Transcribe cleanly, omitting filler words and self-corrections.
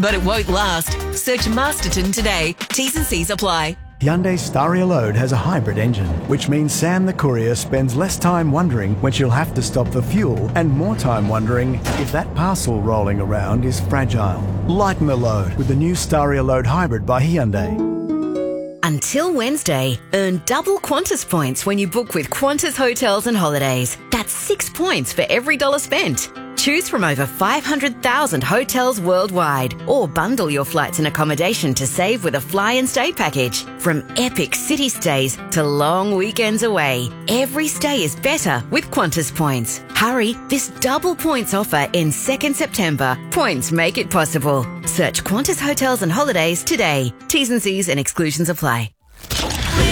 but it won't last. Search Masterton today. T's and C's apply. Hyundai Staria Load has a hybrid engine, which means Sam the courier spends less time wondering when she'll have to stop for fuel and more time wondering if that parcel rolling around is fragile. Lighten the load with the new Staria Load Hybrid by Hyundai. Until Wednesday, earn double Qantas points when you book with Qantas Hotels and Holidays. That's 6 points for every $1 spent. Choose from over 500,000 hotels worldwide, or bundle your flights and accommodation to save with a fly and stay package. From epic city stays to long weekends away, every stay is better with Qantas points. Hurry, this double points offer ends 2nd September. Points make it possible. Search Qantas Hotels and Holidays today. T's and C's and exclusions apply.